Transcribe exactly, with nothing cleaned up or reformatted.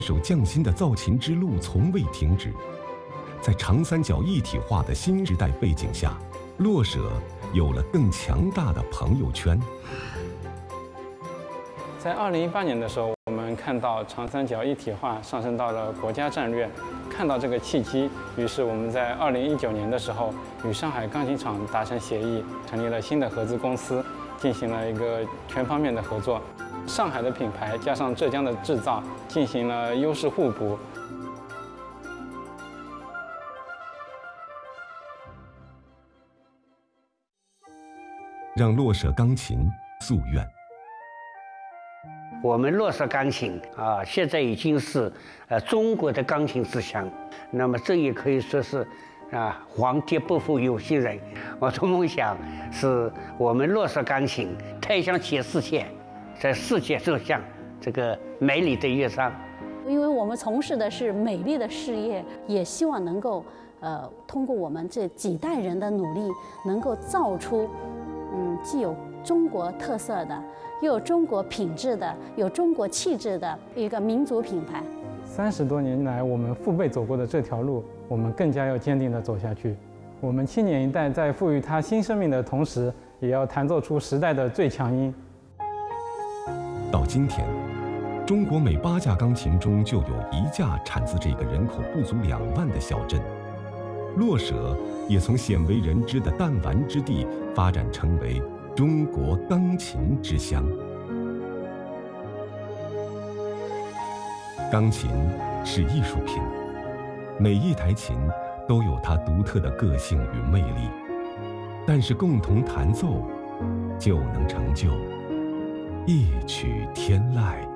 手匠心的造琴之路从未停止。在长三角一体化的新时代背景下，骆舍有了更强大的朋友圈。 在二零一八年的时候，我们看到长三角一体化上升到了国家战略，看到这个契机，于是我们在二零一九年的时候与上海钢琴厂达成协议，成立了新的合资公司，进行了一个全方面的合作。上海的品牌加上浙江的制造，进行了优势互补。 让骆舍钢琴夙愿。 我们骆舍钢琴啊，现在已经是呃中国的钢琴之乡。那么这也可以说是啊，皇天不负有心人。我的梦想是我们骆舍钢琴推向全世界，在世界走向这个美丽的乐章。 因为我们从事的是美丽的事业，也希望能够呃通过我们这几代人的努力，能够造出嗯既有中国特色的，又有中国品质的，有中国气质的一个民族品牌。 三十多年来，我们父辈走过的这条路，我们更加要坚定地走下去。我们青年一代在赋予它新生命的同时，也要弹奏出时代的最强音。 到今天，中国每八架钢琴中就有一架产自这个人口不足两万的小镇。骆舍也从鲜为人知的弹丸之地发展成为中国钢琴之乡。钢琴是艺术品，每一台琴都有它独特的个性与魅力，但是共同弹奏，就能成就一曲天籁。